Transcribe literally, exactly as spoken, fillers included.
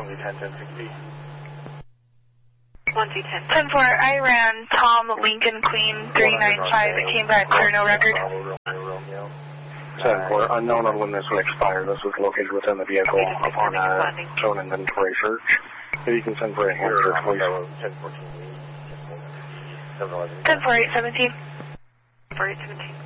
one G ten, ten sixty. one G ten. ten four, I ran Tom Lincoln Queen three nine five. It came back clear, no record. ten four, unknown on when this will expire. This was located within the vehicle upon a shown inventory search. If you can send for a hand search, please. ten four eight seventeen. four eight seventeen.